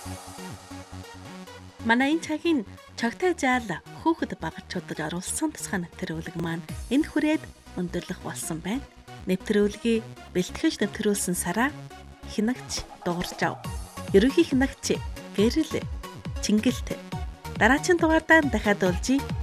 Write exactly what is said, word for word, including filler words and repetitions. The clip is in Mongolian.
Манай энэ цагийн чогтой жаал хүүхэд багчуудад оруулсан тусгай нэвтрүүлэг маань энд хүрээд өндөрлөх болсон байна. Нэвтрүүлгийг бэлтгэж нэвтрүүлсэн Сара хянагч дууржав. Ерөнхий хянагч Гэрэл Чингэлт. Дараагийн дугаардаа дахиад уулзъя.